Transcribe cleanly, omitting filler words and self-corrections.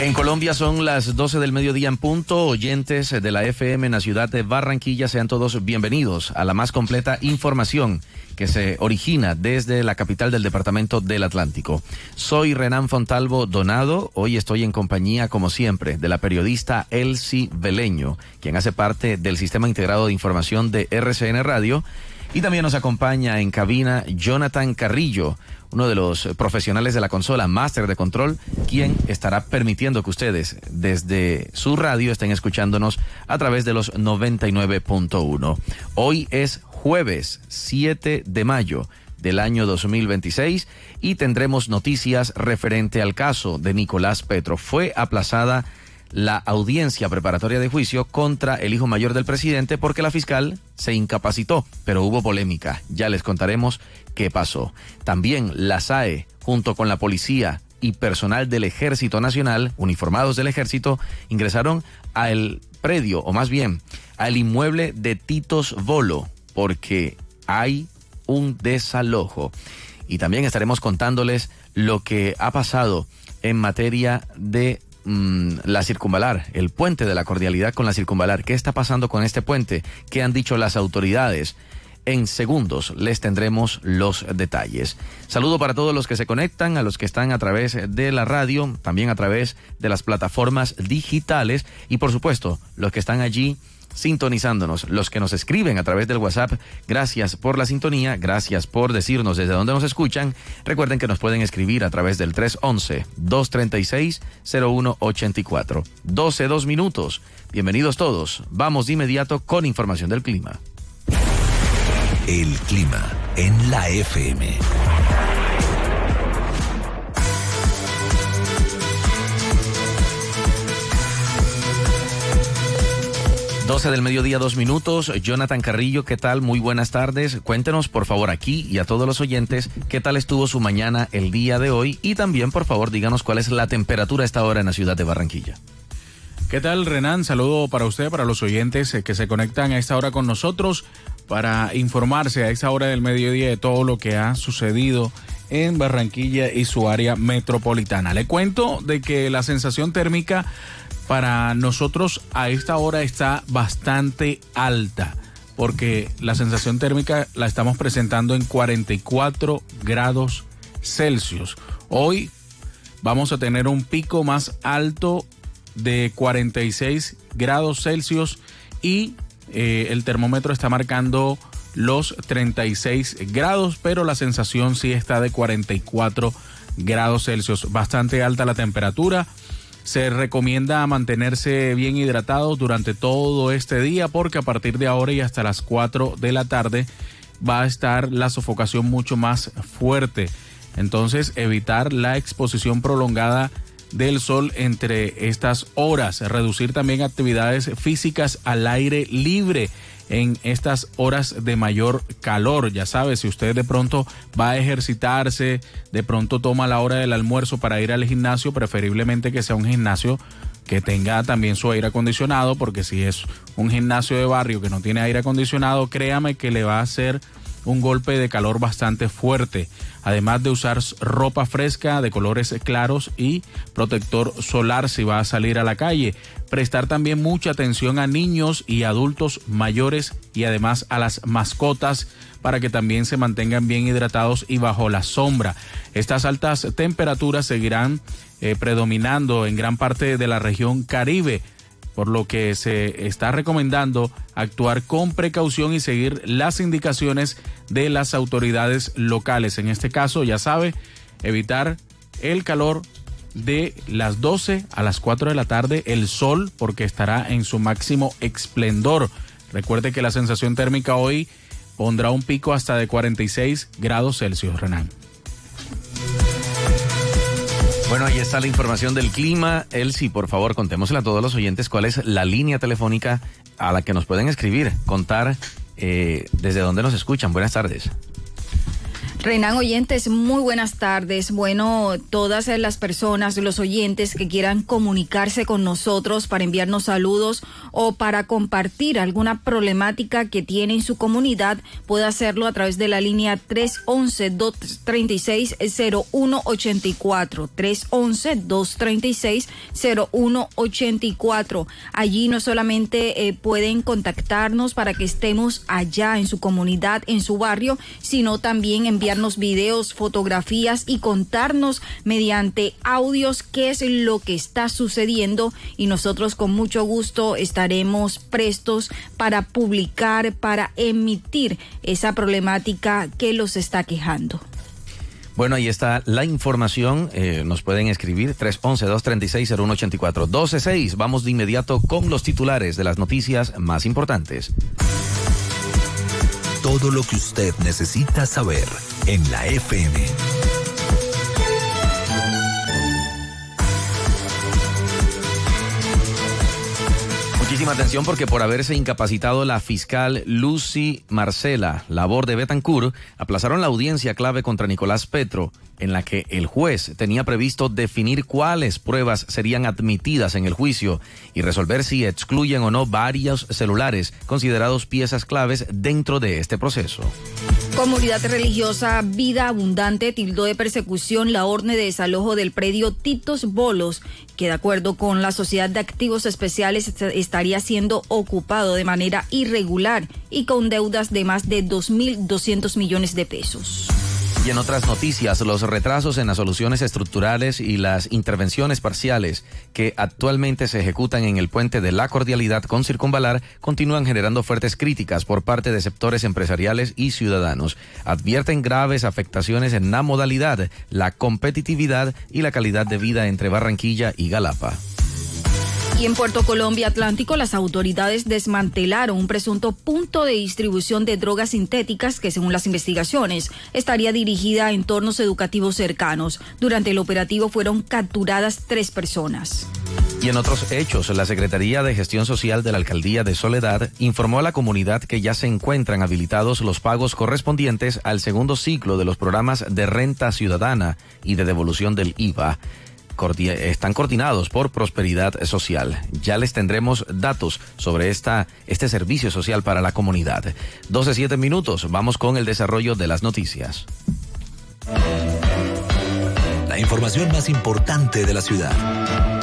En Colombia son las 12 del mediodía en punto. Oyentes de la FM en la ciudad de Barranquilla, sean todos bienvenidos a la más completa información que se origina desde la capital del departamento del Atlántico. Soy Renan Fontalvo Donado. Hoy estoy en compañía, como siempre, de la periodista Elsie Veleño, quien hace parte del Sistema Integrado de Información de RCN Radio. Y también nos acompaña en cabina Jonathan Carrillo, uno de los profesionales de la consola, máster de control, quien estará permitiendo que ustedes desde su radio estén escuchándonos a través de los 99.1. Hoy es jueves 7 de mayo del año 2026 y tendremos noticias referente al caso de Nicolás Petro. Fue aplazada la audiencia preparatoria de juicio contra el hijo mayor del presidente porque la fiscal se incapacitó, pero hubo polémica. Ya les contaremos qué pasó. También la SAE, junto con la policía y personal del Ejército Nacional, uniformados del Ejército, ingresaron al predio, o más bien, al inmueble de Titos Bolo, porque hay un desalojo. Y también estaremos contándoles lo que ha pasado en materia de la circunvalar, el puente de la Cordialidad con la circunvalar. ¿Qué está pasando con este puente? ¿Qué han dicho las autoridades? En segundos les tendremos los detalles. Saludo para todos los que se conectan, a los que están a través de la radio, también a través de las plataformas digitales y por supuesto los que están allí sintonizándonos, los que nos escriben a través del WhatsApp. Gracias por la sintonía, gracias por decirnos desde dónde nos escuchan. Recuerden que nos pueden escribir a través del 311-236-0184. 12 minutos. Bienvenidos todos. Vamos de inmediato con información del clima. El clima en la FM. 12 del mediodía, 2 minutos. Jonathan Carrillo, ¿qué tal? Muy buenas tardes. Cuéntenos, por favor, aquí y a todos los oyentes, ¿qué tal estuvo su mañana el día de hoy? Y también, por favor, díganos cuál es la temperatura a esta hora en la ciudad de Barranquilla. ¿Qué tal, Renan? Saludo para usted, para los oyentes que se conectan a esta hora con nosotros para informarse a esta hora del mediodía de todo lo que ha sucedido en Barranquilla y su área metropolitana. Le cuento de que la sensación térmica para nosotros a esta hora está bastante alta, porque la sensación térmica la estamos presentando en 44 grados Celsius. Hoy vamos a tener un pico más alto de 46 grados Celsius y el termómetro está marcando los 36 grados, pero la sensación sí está de 44 grados Celsius. Bastante alta la temperatura. Se recomienda mantenerse bien hidratados durante todo este día porque a partir de ahora y hasta las 4 de la tarde va a estar la sofocación mucho más fuerte. Entonces, evitar la exposición prolongada del sol entre estas horas. Reducir también actividades físicas al aire libre en estas horas de mayor calor. Ya sabe, si usted de pronto va a ejercitarse, de pronto toma la hora del almuerzo para ir al gimnasio, preferiblemente que sea un gimnasio que tenga también su aire acondicionado, porque si es un gimnasio de barrio que no tiene aire acondicionado, créame que le va a hacer un golpe de calor bastante fuerte. Además de usar ropa fresca de colores claros y protector solar si va a salir a la calle. Prestar también mucha atención a niños y adultos mayores y además a las mascotas para que también se mantengan bien hidratados y bajo la sombra. Estas altas temperaturas seguirán predominando en gran parte de la región Caribe, por lo que se está recomendando actuar con precaución y seguir las indicaciones de las autoridades locales. En este caso, ya sabe, evitar el calor de las 12 a las 4 de la tarde, el sol, porque estará en su máximo esplendor. Recuerde que la sensación térmica hoy pondrá un pico hasta de 46 grados Celsius, Renan. Bueno, ahí está la información del clima. Elsie, por favor, contémosle a todos los oyentes cuál es la línea telefónica a la que nos pueden escribir, contar desde dónde nos escuchan. Buenas tardes. Renan, oyentes, muy buenas tardes. Bueno, todas las personas, los oyentes que quieran comunicarse con nosotros para enviarnos saludos o para compartir alguna problemática que tiene en su comunidad, puede hacerlo a través de la línea 311-236-0184. 311-236-0184. Allí no solamente pueden contactarnos para que estemos allá en su comunidad, en su barrio, sino también enviarnos videos, fotografías y contarnos mediante audios qué es lo que está sucediendo, y nosotros con mucho gusto estaremos prestos para publicar, para emitir esa problemática que los está quejando. Bueno, ahí está la información. Nos pueden escribir 311-236-0184. 12:06. Vamos de inmediato con los titulares de las noticias más importantes. Todo lo que usted necesita saber en la FM. Muchísima atención, porque por haberse incapacitado la fiscal Lucy Marcela Labor de Betancourt, aplazaron la audiencia clave contra Nicolás Petro, en la que el juez tenía previsto definir cuáles pruebas serían admitidas en el juicio y resolver si excluyen o no varios celulares considerados piezas claves dentro de este proceso. Comunidad religiosa Vida Abundante tildó de persecución la orden de desalojo del predio Titos Bolos, que de acuerdo con la Sociedad de Activos Especiales estaría siendo ocupado de manera irregular y con deudas de más de 2.200 millones de pesos. Y en otras noticias, los retrasos en las soluciones estructurales y las intervenciones parciales que actualmente se ejecutan en el puente de La Cordialidad con Circunvalar continúan generando fuertes críticas por parte de sectores empresariales y ciudadanos. Advierten graves afectaciones en la modalidad, la competitividad y la calidad de vida entre Barranquilla y Galapa. Y en Puerto Colombia Atlántico, las autoridades desmantelaron un presunto punto de distribución de drogas sintéticas que, según las investigaciones, estaría dirigida a entornos educativos cercanos. Durante el operativo fueron capturadas 3 personas. Y en otros hechos, la Secretaría de Gestión Social de la Alcaldía de Soledad informó a la comunidad que ya se encuentran habilitados los pagos correspondientes al segundo ciclo de los programas de renta ciudadana y de devolución del IVA. Están coordinados por Prosperidad Social. Ya les tendremos datos sobre este servicio social para la comunidad. 12:07. Vamos con el desarrollo de las noticias. La información más importante de la ciudad.